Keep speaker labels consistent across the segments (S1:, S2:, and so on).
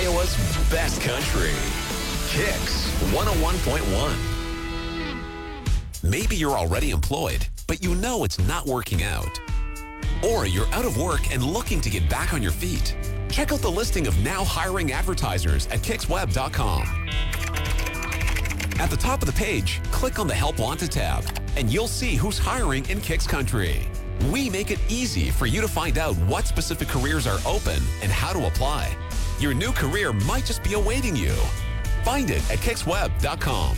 S1: Iowa's best country. Kicks 101.1. Maybe you're already employed, but you know it's not working out. Or you're out of work and looking to get back on your feet. Check out the listing of now hiring advertisers at kicksweb.com. At the top of the page, click on the Help Wanted tab, and you'll see who's hiring in Kicks Country. We make it easy for you to find out what specific careers are open and how to apply. Your new career might just be awaiting you. Find it at kicksweb.com.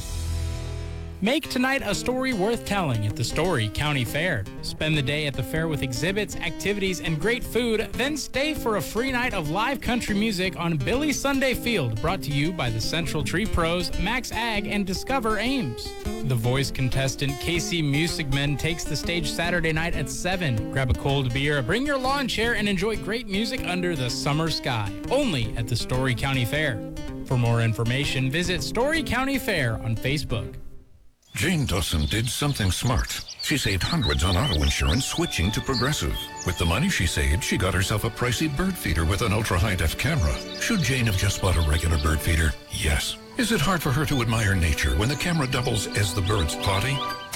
S2: Make tonight a story worth telling at the Story County Fair. Spend the day at the fair with exhibits, activities, and great food, then stay for a free night of live country music on Billy Sunday Field, brought to you by the Central Tree Pros, Max Ag, and Discover Ames. The Voice contestant Casey Musigman takes the stage Saturday night at 7. Grab a cold beer, bring your lawn chair, and enjoy great music under the summer sky. Only at the Story County Fair. For more information, visit Story County Fair on Facebook.
S3: Jane Dawson did something smart. She saved hundreds on auto insurance switching to Progressive. With the money she saved, she got herself a pricey bird feeder with an ultra-high-def camera. Should Jane have just bought a regular bird feeder? Yes. Is it hard for her to admire nature when the camera doubles as the bird's potty?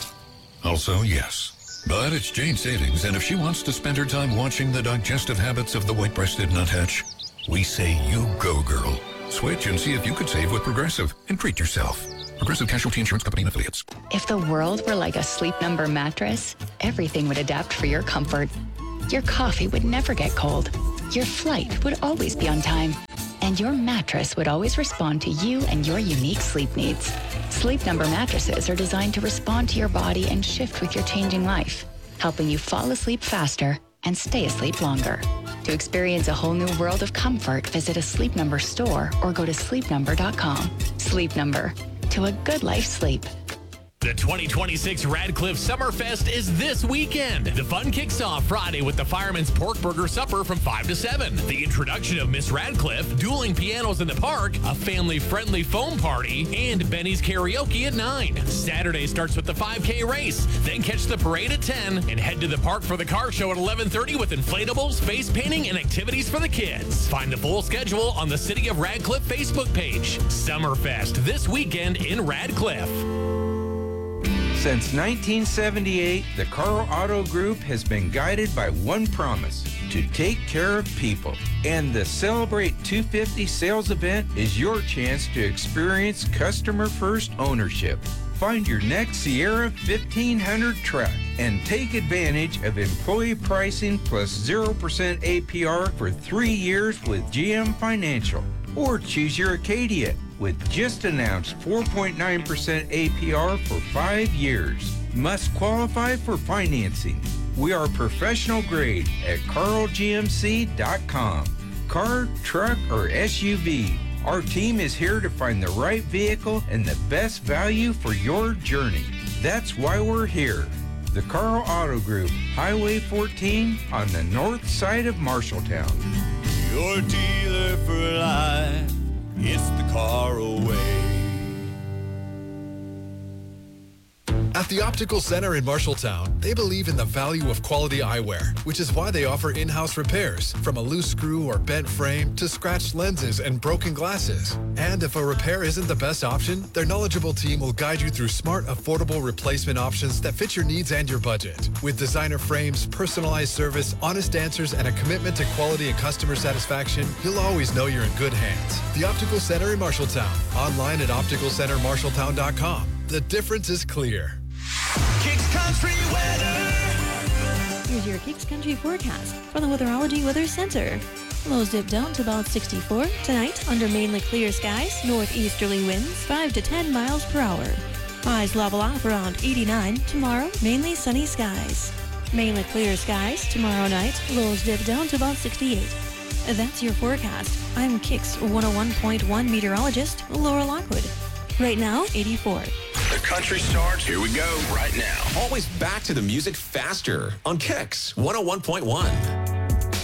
S3: Also, yes. But it's Jane's savings, and if she wants to spend her time watching the digestive habits of the white-breasted nuthatch, we say you go, girl. Switch and see if you could save with Progressive and treat yourself. Progressive Casualty Insurance Company and Affiliates.
S4: If the world were like a Sleep Number mattress, everything would adapt for your comfort. Your coffee would never get cold. Your flight would always be on time. And your mattress would always respond to you and your unique sleep needs. Sleep Number mattresses are designed to respond to your body and shift with your changing life, helping you fall asleep faster and stay asleep longer. To experience a whole new world of comfort, visit a Sleep Number store or go to sleepnumber.com. Sleep Number. To a good life sleep.
S5: The 2026 Radcliffe Summerfest is this weekend. The fun kicks off Friday with the Fireman's Pork Burger Supper from 5 to 7. The introduction of Miss Radcliffe, dueling pianos in the park, a family-friendly foam party, and Benny's Karaoke at 9. Saturday starts with the 5K race. Then catch the parade at 10 and head to the park for the car show at 11:30 with inflatables, face painting, and activities for the kids. Find the full schedule on the City of Radcliffe Facebook page. Summerfest this weekend in Radcliffe.
S6: Since 1978, the Carl Auto Group has been guided by one promise: to take care of people. And the Celebrate 250 sales event is your chance to experience customer-first ownership. Find your next Sierra 1500 truck and take advantage of employee pricing plus 0% APR for 3 years with GM Financial. Or choose your Acadia with just announced 4.9% APR for 5 years. Must qualify for financing. We are professional grade at carlgmc.com. Car, truck, or SUV, our team is here to find the right vehicle and the best value for your journey. That's why we're here. The Carl Auto Group, Highway 14 on the north side of Marshalltown.
S7: Your dealer for life, it's the Carl way.
S8: At the Optical Center in Marshalltown, they believe in the value of quality eyewear, which is why they offer in-house repairs, from a loose screw or bent frame to scratched lenses and broken glasses. And if a repair isn't the best option, their knowledgeable team will guide you through smart, affordable replacement options that fit your needs and your budget. With designer frames, personalized service, honest answers, and a commitment to quality and customer satisfaction, you'll always know you're in good hands. The Optical Center in Marshalltown. Online at opticalcentermarshalltown.com. The difference is clear.
S7: Kicks Country weather.
S9: Here's your Kicks Country forecast from the Weatherology Weather Center. Lows dip down to about 64. Tonight, under mainly clear skies, northeasterly winds 5 to 10 miles per hour. Highs level off around 89. Tomorrow, mainly sunny skies. Mainly clear skies tomorrow night. Lows dip down to about 68. That's your forecast. I'm Kicks 101.1 meteorologist Laura Lockwood. Right now, 84.
S1: The country starts. Here we go right now. Always back to the music faster on Kicks 101.1.